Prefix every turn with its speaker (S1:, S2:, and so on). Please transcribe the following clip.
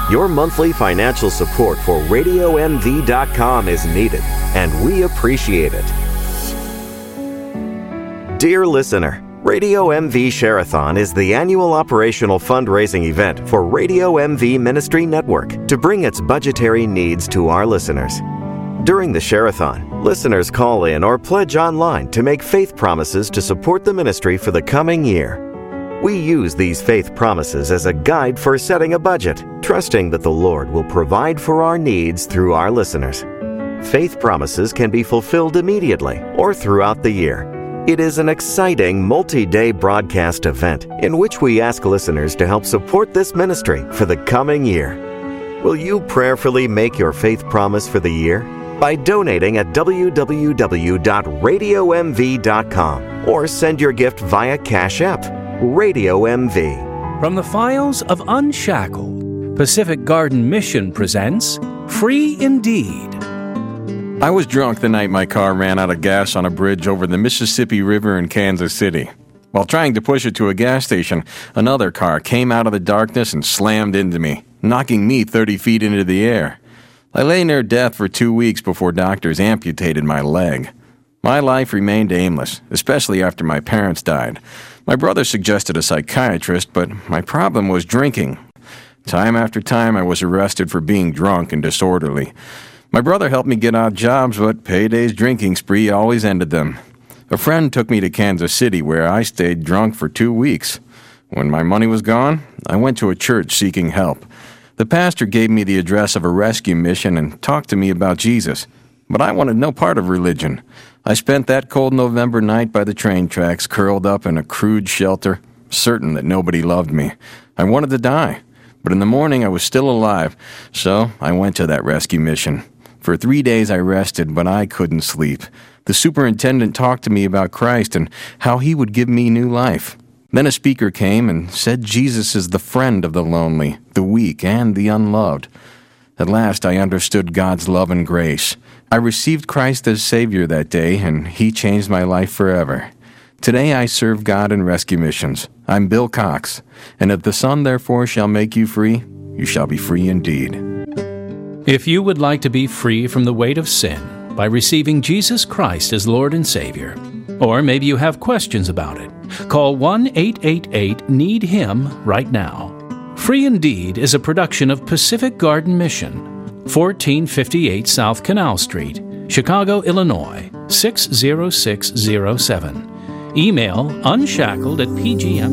S1: Your monthly financial support for RadioMV.com is needed, and we appreciate it. Dear listener, Radio MV Share-a-thon is the annual operational fundraising event for Radio MV Ministry Network to bring its budgetary needs to our listeners. During the Share-a-thon, listeners call in or pledge online to make faith promises to support the ministry for the coming year. We use these faith promises as a guide for setting a budget, trusting that the Lord will provide for our needs through our listeners. Faith promises can be fulfilled immediately or throughout the year. It is an exciting multi-day broadcast event in which we ask listeners to help support this ministry for the coming year. Will you prayerfully make your faith promise for the year? By donating at www.radiomv.com or send your gift via Cash App, Radio MV.
S2: From the files of Unshackled, Pacific Garden Mission presents Free Indeed.
S3: I was drunk the night my car ran out of gas on a bridge over the Mississippi River in Kansas City. While trying to push it to a gas station, another car came out of the darkness and slammed into me, knocking me 30 feet into the air. I lay near death for 2 weeks before doctors amputated my leg. My life remained aimless, especially after my parents died. My brother suggested a psychiatrist, but my problem was drinking. Time after time, I was arrested for being drunk and disorderly. My brother helped me get odd jobs, but payday's drinking spree always ended them. A friend took me to Kansas City, where I stayed drunk for 2 weeks. When my money was gone, I went to a church seeking help. The pastor gave me the address of a rescue mission and talked to me about Jesus. But I wanted no part of religion. I spent that cold November night by the train tracks, curled up in a crude shelter, certain that nobody loved me. I wanted to die. But in the morning I was still alive, so I went to that rescue mission. For 3 days I rested, but I couldn't sleep. The superintendent talked to me about Christ and how he would give me new life. Then a speaker came and said Jesus is the friend of the lonely, the weak, and the unloved. At last I understood God's love and grace. I received Christ as Savior that day, and He changed my life forever. Today I serve God in rescue missions. I'm Bill Cox, and if the Son therefore shall make you free, you shall be free indeed.
S2: If you would like to be free from the weight of sin by receiving Jesus Christ as Lord and Savior, or maybe you have questions about it, call 1-888-NEED-HIM right now. Free Indeed is a production of Pacific Garden Mission, 1458 South Canal Street, Chicago, Illinois, 60607. Email unshackled@pgm.org.